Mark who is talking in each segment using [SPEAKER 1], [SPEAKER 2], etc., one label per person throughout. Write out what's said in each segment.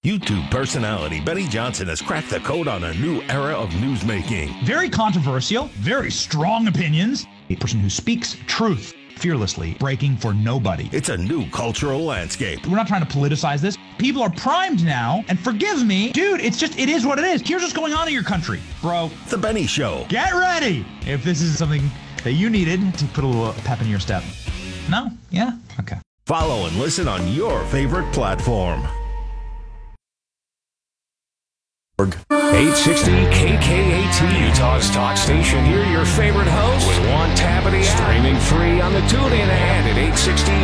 [SPEAKER 1] YouTube personality Benny Johnson has cracked the code on a new era of newsmaking.
[SPEAKER 2] Very controversial, very strong opinions. A person who speaks truth fearlessly, breaking for nobody.
[SPEAKER 1] It's a new cultural landscape.
[SPEAKER 2] We're not trying to politicize this. People are primed now, and forgive me, dude, it is what it is. Here's what's going on in your country, bro.
[SPEAKER 1] The Benny Show.
[SPEAKER 2] Get ready if this is something that you needed to put a little pep in your step. No? Yeah? Okay.
[SPEAKER 1] Follow and listen on your favorite platform.
[SPEAKER 3] 860 KKAT, Utah's talk station. Hear your favorite host with one tap of the app. Streaming free on the TuneIn ad at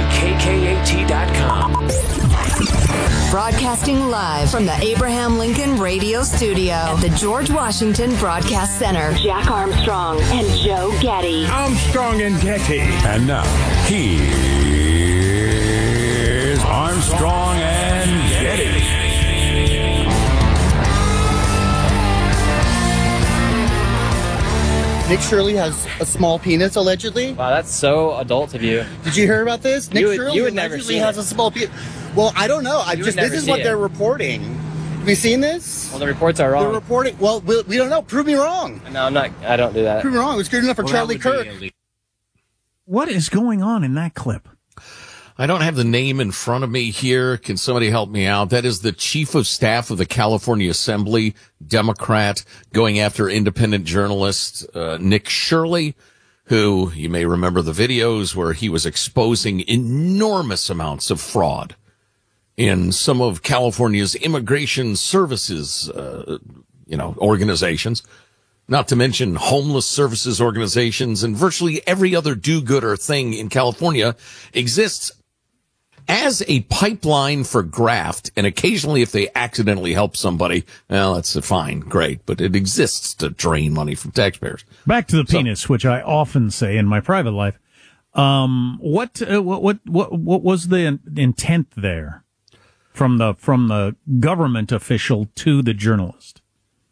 [SPEAKER 3] 860KKAT.com.
[SPEAKER 4] Broadcasting live from the Abraham Lincoln Radio Studio at the George Washington Broadcast Center. Jack Armstrong and Joe Getty.
[SPEAKER 3] Armstrong and Getty. And now, here's Armstrong and Getty.
[SPEAKER 5] Nick Shirley has a small penis, allegedly.
[SPEAKER 6] Wow, that's so adult of you.
[SPEAKER 5] Did you hear about this? Nick Shirley
[SPEAKER 6] you would never
[SPEAKER 5] allegedly
[SPEAKER 6] see
[SPEAKER 5] has
[SPEAKER 6] it.
[SPEAKER 5] a small penis. Well, I don't know. This is what they're reporting. Have you seen this?
[SPEAKER 6] Well, the reports are wrong.
[SPEAKER 5] They're reporting. Well, we don't know. Prove me wrong.
[SPEAKER 6] No, I'm not. I don't do that.
[SPEAKER 5] Prove me wrong. It was good enough for Charlie Kirk.
[SPEAKER 7] What is going on in that clip?
[SPEAKER 8] I don't have the name in front of me here. Can somebody help me out? That is the chief of staff of the California Assembly, Democrat, going after independent journalist Nick Shirley, who you may remember the videos where he was exposing enormous amounts of fraud in some of California's immigration services, organizations. Not to mention homeless services organizations, and virtually every other do-gooder thing in California exists as a pipeline for graft, and occasionally if they accidentally help somebody, well, that's fine, great, but it exists to drain money from taxpayers.
[SPEAKER 7] Back to the penis, which I often say in my private life. What was the intent there from the government official to the journalist?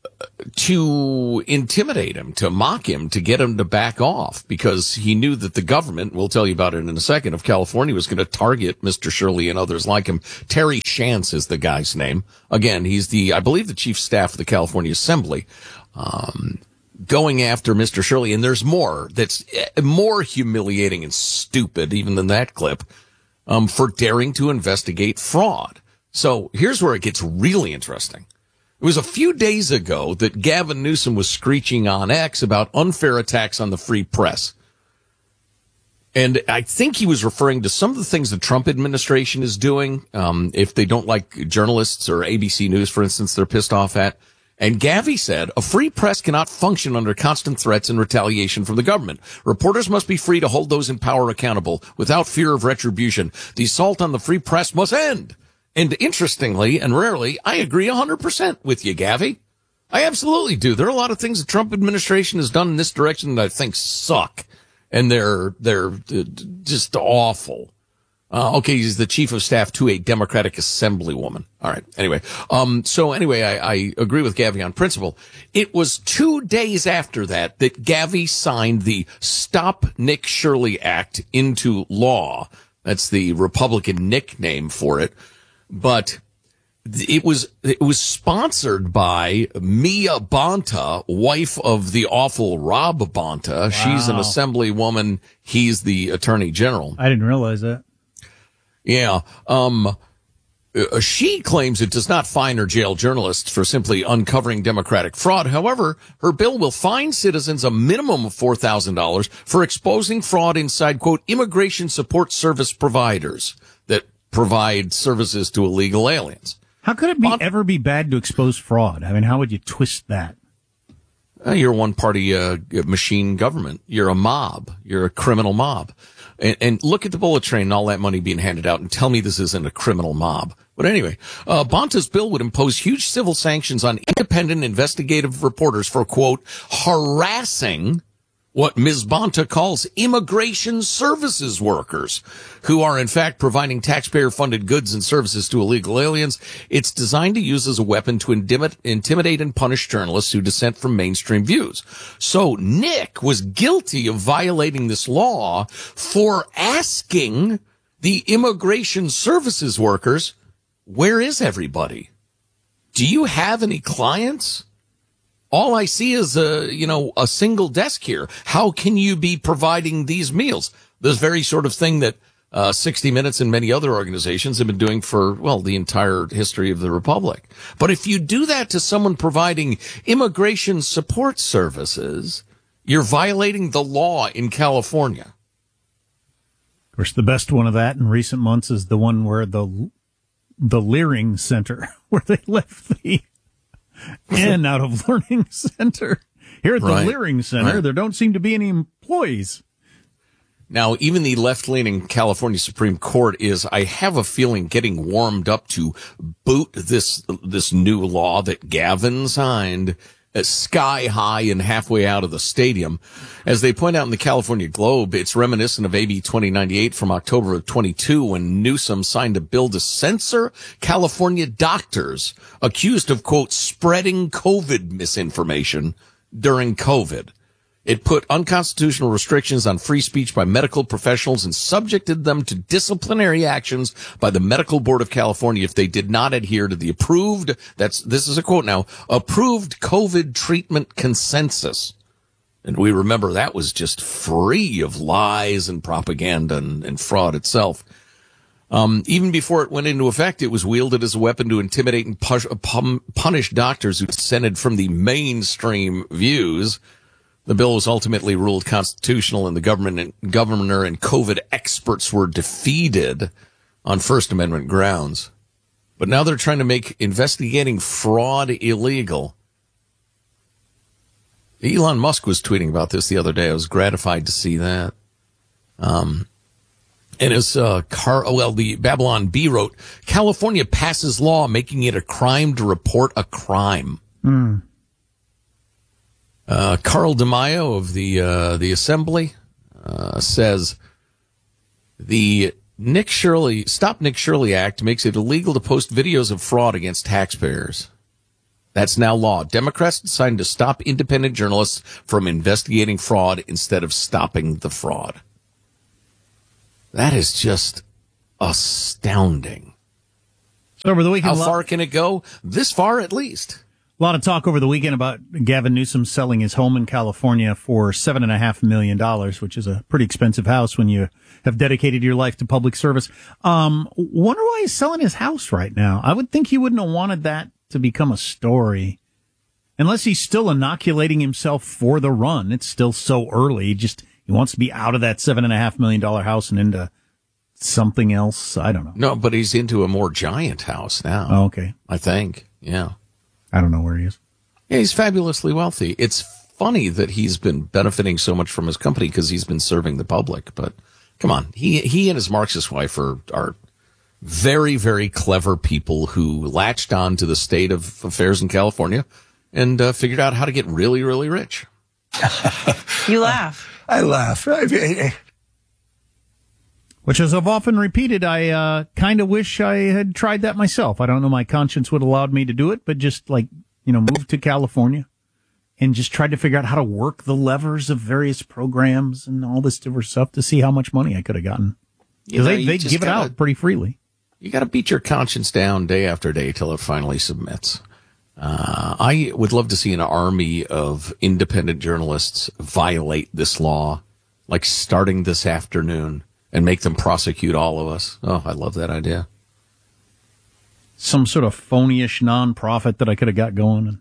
[SPEAKER 8] To intimidate him, to mock him, to get him to back off, because he knew that the government, we'll tell you about it in a second, of California was going to target Mr. Shirley and others like him. Terry Shantz is the guy's name. Again, he's I believe the chief staff of the California Assembly, going after Mr. Shirley. And there's more that's more humiliating and stupid even than that clip, for daring to investigate fraud. So here's where it gets really interesting. It was a few days ago that Gavin Newsom was screeching on X about unfair attacks on the free press. And I think he was referring to some of the things the Trump administration is doing, if they don't like journalists or ABC News, for instance, they're pissed off at. And Gavi said, a free press cannot function under constant threats and retaliation from the government. Reporters must be free to hold those in power accountable without fear of retribution. The assault on the free press must end. And interestingly and rarely, I agree 100% with you, Gavi. I absolutely do. There are a lot of things the Trump administration has done in this direction that I think suck. And they're just awful. Okay, he's the chief of staff to a Democratic Assemblywoman. All right. Anyway, I agree with Gavi on principle. It was 2 days after that Gavi signed the Stop Nick Shirley Act into law. That's the Republican nickname for it. But it was sponsored by Mia Bonta, wife of the awful Rob Bonta. Wow. She's an assemblywoman. He's the attorney general.
[SPEAKER 7] I didn't realize that.
[SPEAKER 8] Yeah. She claims it does not fine or jail journalists for simply uncovering Democratic fraud. However, her bill will fine citizens a minimum of $4,000 for exposing fraud inside, quote, immigration support service providers that provide services to illegal aliens.
[SPEAKER 7] How could it ever be bad to expose fraud? I mean, how would you twist that?
[SPEAKER 8] You're a one-party machine government. You're a mob. You're a criminal mob. And look at the bullet train and all that money being handed out and tell me this isn't a criminal mob. But anyway, Bonta's bill would impose huge civil sanctions on independent investigative reporters for, quote, harassing what Ms. Bonta calls immigration services workers, who are in fact providing taxpayer-funded goods and services to illegal aliens. It's designed to use as a weapon to intimidate and punish journalists who dissent from mainstream views. So Nick was guilty of violating this law for asking the immigration services workers, where is everybody? do you have any clients? All I see is a single desk here. How can you be providing these meals? This very sort of thing that 60 Minutes and many other organizations have been doing for, well, the entire history of the Republic. But if you do that to someone providing immigration support services, you're violating the law in California.
[SPEAKER 7] Of course, the best one of that in recent months is the one where the Leering Center, where they left the N out of Learning Center. Here at the Leering Center, there don't seem to be any employees.
[SPEAKER 8] Now, even the left-leaning California Supreme Court is, I have a feeling, getting warmed up to boot this new law that Gavin signed sky high and halfway out of the stadium. As they point out in the California Globe, it's reminiscent of AB 2098 from October of 22 when Newsom signed a bill to censor California doctors accused of, quote, spreading COVID misinformation during COVID. It put unconstitutional restrictions on free speech by medical professionals and subjected them to disciplinary actions by the Medical Board of California if they did not adhere to the approved, this is a quote now, approved COVID treatment consensus. And we remember that was just free of lies and propaganda and fraud itself. Even before it went into effect, it was wielded as a weapon to intimidate and punish doctors who dissented from the mainstream views. The bill was ultimately ruled constitutional, and the governor and COVID experts were defeated on First Amendment grounds. But now they're trying to make investigating fraud illegal. Elon Musk was tweeting about this the other day. I was gratified to see that. And as the Babylon Bee wrote, California passes law making it a crime to report a crime. Carl DeMaio of the Assembly says the Stop Nick Shirley Act makes it illegal to post videos of fraud against taxpayers. That's now law. Democrats decided to stop independent journalists from investigating fraud instead of stopping the fraud. That is just astounding.
[SPEAKER 7] So over the weekend,
[SPEAKER 8] how far can it go? This far, at least.
[SPEAKER 7] A lot of talk over the weekend about Gavin Newsom selling his home in California for $7.5 million, which is a pretty expensive house when you have dedicated your life to public service. Wonder why he's selling his house right now. I would think he wouldn't have wanted that to become a story. Unless he's still inoculating himself for the run. It's still so early. He wants to be out of that $7.5 million house and into something else. I don't know.
[SPEAKER 8] No, but he's into a more giant house now.
[SPEAKER 7] Oh, okay.
[SPEAKER 8] I think. Yeah.
[SPEAKER 7] I don't know where he is.
[SPEAKER 8] Yeah, he's fabulously wealthy. It's funny that he's been benefiting so much from his company because he's been serving the public. But come on, he and his Marxist wife are very, very clever people who latched on to the state of affairs in California and figured out how to get really, really rich.
[SPEAKER 9] You laugh.
[SPEAKER 10] I laugh.
[SPEAKER 7] Which, as I've often repeated, I kind of wish I had tried that myself. I don't know my conscience would have allowed me to do it, but just move to California and just tried to figure out how to work the levers of various programs and all this different stuff to see how much money I could have gotten. Because they give it out pretty freely.
[SPEAKER 8] You got to beat your conscience down day after day till it finally submits. I would love to see an army of independent journalists violate this law, like starting this afternoon, and make them prosecute all of us. Oh, I love that idea.
[SPEAKER 7] Some sort of phony-ish nonprofit that I could have got going.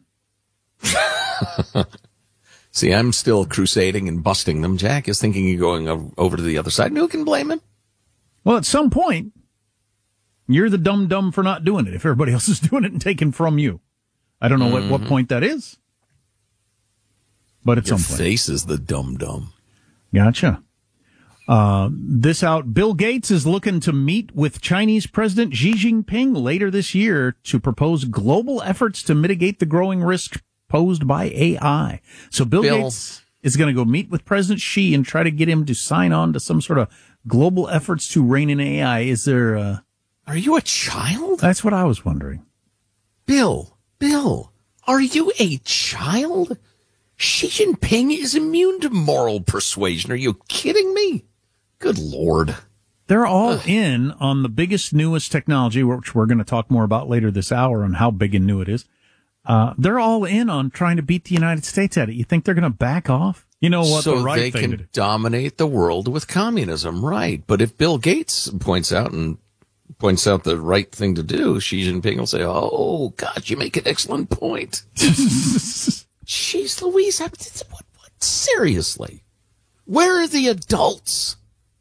[SPEAKER 8] See, I'm still crusading and busting them. Jack is thinking of going over to the other side. And who can blame him?
[SPEAKER 7] Well, at some point, you're the dumb for not doing it if everybody else is doing it and taking from you. I don't know what point that is. But at some point.
[SPEAKER 8] Your face is the dumb.
[SPEAKER 7] Gotcha. Bill Gates is looking to meet with Chinese President Xi Jinping later this year to propose global efforts to mitigate the growing risk posed by AI. So Bill Gates is going to go meet with President Xi and try to get him to sign on to some sort of global efforts to rein in AI. Is there
[SPEAKER 8] Are you a child?
[SPEAKER 7] That's what I was wondering.
[SPEAKER 8] Bill, are you a child? Xi Jinping is immune to moral persuasion. Are you kidding me? Good Lord.
[SPEAKER 7] They're all in on the biggest, newest technology, which we're going to talk more about later this hour on how big and new it is. They're all in on trying to beat the United States at it. You think they're going to back off? You know what?
[SPEAKER 8] So
[SPEAKER 7] the right
[SPEAKER 8] they
[SPEAKER 7] thing
[SPEAKER 8] can dominate the world with communism, right? But if Bill Gates points out the right thing to do, Xi Jinping will say, "Oh, God, you make an excellent point." Jeez Louise, what? Seriously, where are the adults?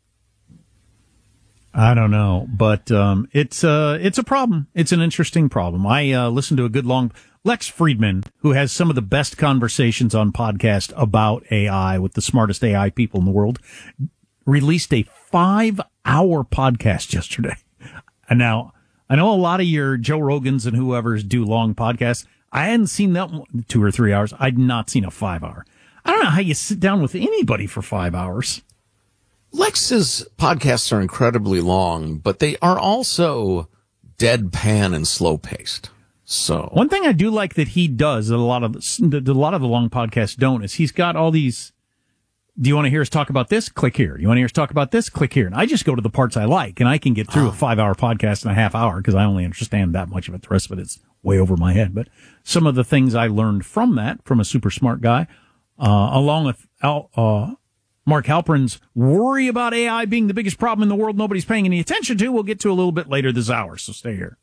[SPEAKER 7] I don't know, but it's a problem. It's an interesting problem. I listened to a good long Lex Friedman, who has some of the best conversations on podcast about AI with the smartest AI people in the world, released a 5-hour podcast yesterday. And now I know a lot of your Joe Rogans and whoever's do long podcasts. I hadn't seen that one, 2 or 3 hours. I'd not seen a 5-hour. I don't know how you sit down with anybody for 5 hours.
[SPEAKER 8] Lex's podcasts are incredibly long, but they are also deadpan and slow-paced. So
[SPEAKER 7] one thing I do like that he does that a lot of the long podcasts don't is he's got all these. Do you want to hear us talk about this? Click here. You want to hear us talk about this? Click here. And I just go to the parts I like, and I can get through a 5-hour podcast in a half hour because I only understand that much of it. The rest of it is way over my head. But some of the things I learned from that, from a super smart guy, along with Mark Halperin's worry about AI being the biggest problem in the world nobody's paying any attention to, we'll get to a little bit later this hour. So stay here.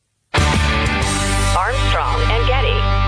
[SPEAKER 4] Armstrong and Getty.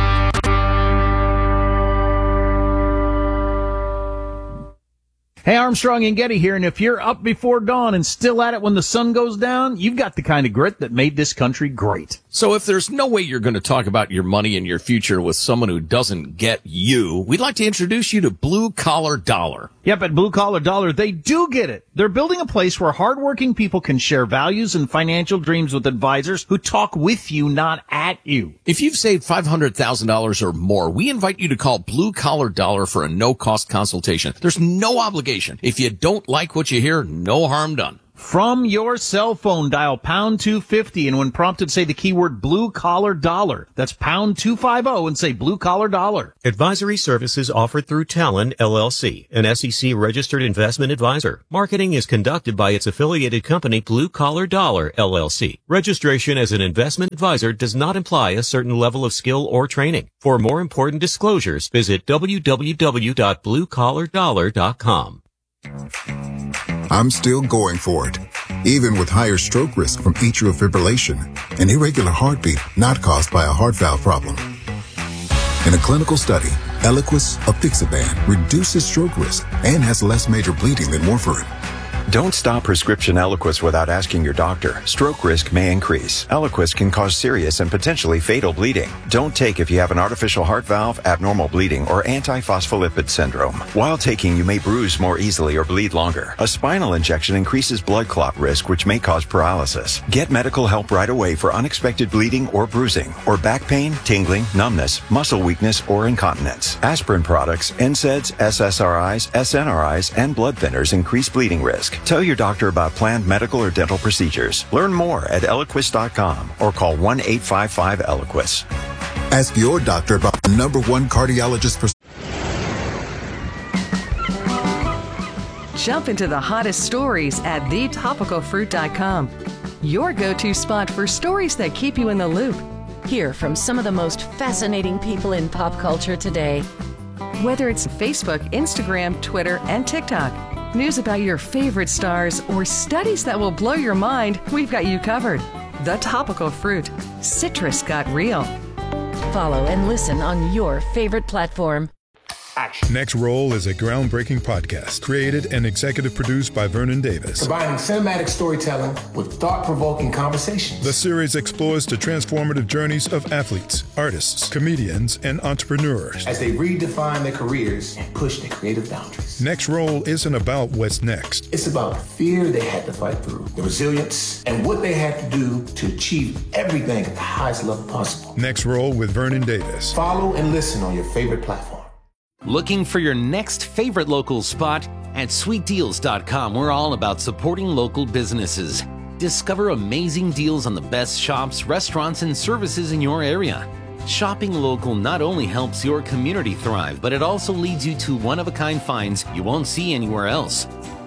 [SPEAKER 7] Hey, Armstrong and Getty here, and if you're up before dawn and still at it when the sun goes down, you've got the kind of grit that made this country great.
[SPEAKER 8] So if there's no way you're going to talk about your money and your future with someone who doesn't get you, we'd like to introduce you to Blue Collar Dollar.
[SPEAKER 7] Yep, at Blue Collar Dollar, they do get it. They're building a place where hardworking people can share values and financial dreams with advisors who talk with you, not at you.
[SPEAKER 8] If you've saved $500,000 or more, we invite you to call Blue Collar Dollar for a no-cost consultation. There's no obligation. If you don't like what you hear, no harm done.
[SPEAKER 7] From your cell phone, dial pound 250, and when prompted, say the keyword Blue Collar Dollar. That's pound 250 and say Blue Collar Dollar.
[SPEAKER 10] Advisory services offered through Talon, LLC, an SEC-registered investment advisor. Marketing is conducted by its affiliated company, Blue Collar Dollar, LLC. Registration as an investment advisor does not imply a certain level of skill or training. For more important disclosures, visit www.bluecollardollar.com.
[SPEAKER 11] I'm still going for it, even with higher stroke risk from atrial fibrillation, an irregular heartbeat not caused by a heart valve problem. In a clinical study, Eliquis apixaban reduces stroke risk and has less major bleeding than warfarin.
[SPEAKER 12] Don't stop prescription Eliquis without asking your doctor. Stroke risk may increase. Eliquis can cause serious and potentially fatal bleeding. Don't take if you have an artificial heart valve, abnormal bleeding, or antiphospholipid syndrome. While taking, you may bruise more easily or bleed longer. A spinal injection increases blood clot risk, which may cause paralysis. Get medical help right away for unexpected bleeding or bruising, or back pain, tingling, numbness, muscle weakness, or incontinence. Aspirin products, NSAIDs, SSRIs, SNRIs, and blood thinners increase bleeding risk. Tell your doctor about planned medical or dental procedures. Learn more at Eliquis.com or call 1-855-ELIQUIS.
[SPEAKER 11] Ask your doctor about the #1 cardiologist for...
[SPEAKER 13] Jump into the hottest stories at thetopicalfruit.com. Your go-to spot for stories that keep you in the loop.
[SPEAKER 14] Hear from some of the most fascinating people in pop culture today.
[SPEAKER 13] Whether it's Facebook, Instagram, Twitter, and TikTok. News about your favorite stars or studies that will blow your mind, we've got you covered. The Topical Fruit. Citrus got real.
[SPEAKER 14] Follow and listen on your favorite platform.
[SPEAKER 15] Next Roll is a groundbreaking podcast created and executive produced by Vernon Davis.
[SPEAKER 16] Combining cinematic storytelling with thought-provoking conversations.
[SPEAKER 15] The series explores the transformative journeys of athletes, artists, comedians, and entrepreneurs
[SPEAKER 16] as they redefine their careers and push their creative boundaries.
[SPEAKER 15] Next Roll isn't about what's next.
[SPEAKER 16] It's about the fear they had to fight through, the resilience, and what they had to do to achieve everything at the highest level possible.
[SPEAKER 15] Next Roll with Vernon Davis.
[SPEAKER 16] Follow and listen on your favorite platform.
[SPEAKER 17] Looking for your next favorite local spot? At sweetdeals.com, we're all about supporting local businesses. Discover amazing deals on the best shops, restaurants, and services in your area. Shopping local not only helps your community thrive, but it also leads you to one-of-a-kind finds you won't see anywhere else.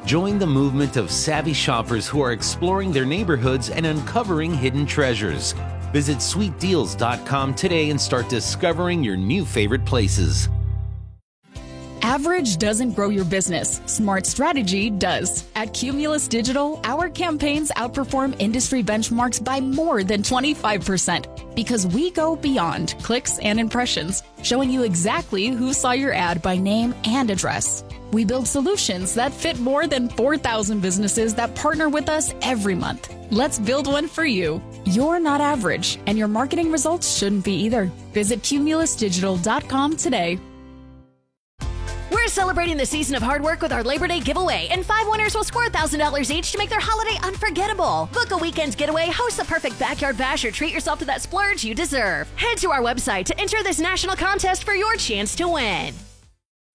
[SPEAKER 17] Join the movement of savvy shoppers who are exploring their neighborhoods and uncovering hidden treasures. Visit sweetdeals.com today and start discovering your new favorite places.
[SPEAKER 18] Average doesn't grow your business. Smart strategy does. At Cumulus Digital, our campaigns outperform industry benchmarks by more than 25% because we go beyond clicks and impressions, showing you exactly who saw your ad by name and address. We build solutions that fit more than 4,000 businesses that partner with us every month. Let's build one for you. You're not average, and your marketing results shouldn't be either. Visit cumulusdigital.com today.
[SPEAKER 19] We're celebrating the season of hard work with our Labor Day giveaway, and 5 winners will score $1,000 each to make their holiday unforgettable. Book a weekend getaway, host the perfect backyard bash, or treat yourself to that splurge you deserve. Head to our website to enter this national contest for your chance to win.